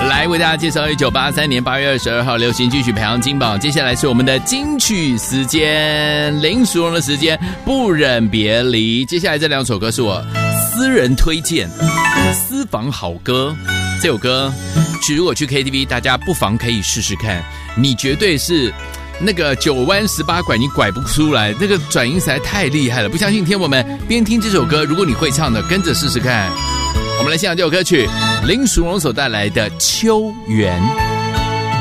来为大家介绍1983年8月22号流行金曲排行金榜。接下来是我们的金曲时间，林淑荣的时间，不忍别离。接下来这两首歌是我私人推荐，私房好歌。这首歌如果去 KTV， 大家不妨可以试试看，你绝对是那个9弯18拐你拐不出来，那个转音实在太厉害了。不相信天友们边听这首歌，如果你会唱的，跟着试试看。我们来欣赏这首歌曲，林淑荣所带来的《秋园》。